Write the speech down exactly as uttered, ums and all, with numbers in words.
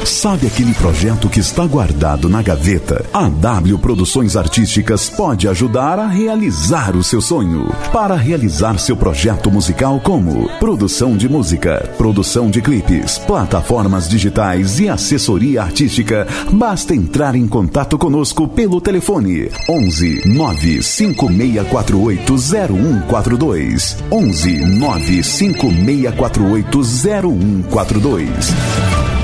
Sabe aquele projeto que está guardado na gaveta? A W Produções Artísticas pode ajudar a realizar o seu sonho. Para realizar seu projeto musical como produção de música, produção de clipes, plataformas digitais e assessoria artística, basta entrar em contato conosco pelo telefone onze nove cinco seis quatro oito zero um quatro dois. onze nove cinco seis quatro oito zero um quatro dois.